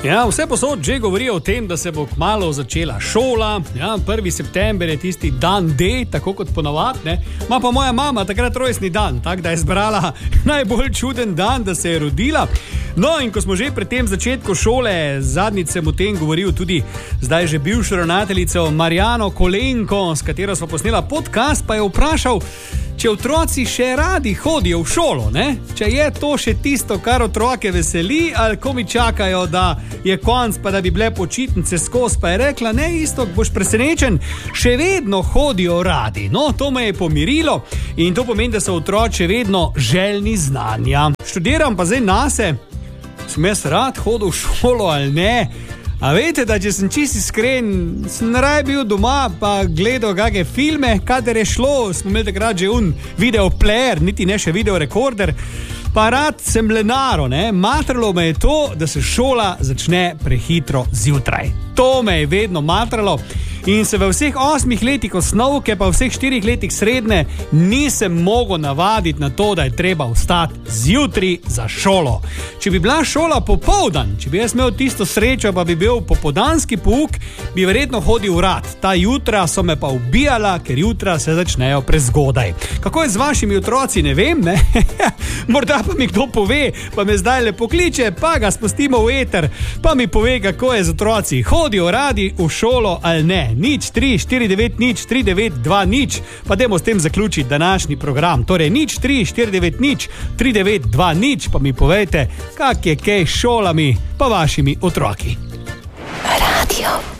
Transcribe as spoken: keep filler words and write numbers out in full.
Ja, vse posod že govorijo o tem, da se bo kmalu začela šola. Ja, prvi september je tisti dan D, tako kot ponavadi, ne. Ma pa moja mama takrat rojstni dan, tako da je zbrala najbolj čuden dan, da se je rodila. No, in ko smo že pri tem začetku šole, zadnjič sem o tem govoril tudi zdaj že bivšo ravnateljico Marjano Kolenko, s katero smo posnela podcast, pa je vprašal, če otroci še radi hodijo v šolo, ne? Če je to še tisto, kar otroke veseli, ali ko mi čakajo, da je konc, pa da bi bile počitnice skozi, pa je rekla, ne, isto, boš presenečen, še vedno hodijo radi. No, to me je pomirilo in to pomeni, da so otroci vedno željni znanja. Študiram pa zdaj nase, sem jaz rad hodil v šolo ali ne. A veste, da če sem čisto iskren, sem raje bil doma pa gledal kakšne filme, kadar je šlo, smo imeli takrat že un video player, niti ne še video rekorder, pa rad sem lenaro, ne, matralo me je to, da se šola začne prehitro zjutraj. To me je vedno matralo in se v vseh osmih letih osnovke pa v vseh štirih letih srednje nisem mogel navaditi na to, da je treba vstati zjutraj za šolo. Če bi bila šola popoldan, če bi jaz imel tisto srečo, pa bi bil popoldanski pouk, bi verjetno hodil rad. Ta jutra so me pa ubijala, ker jutra se začnejo prezgodaj. Kako je z vašimi otroci, ne vem, ne? Morda pa mi kdo pove, pa me zdaj le pokliče, pa ga spustimo v eter, pa mi pove, kako je z otroci. Hodijo radi v šolo ali ne? Nič tri štiri devet nič tri devet dva nič, pa dajmo s tem zaključiti današnji program. Torej nič tri štiri devet nič tri devet dva nič, pa mi povejte, kak je kaj s šolami pa vašimi otroki. Radio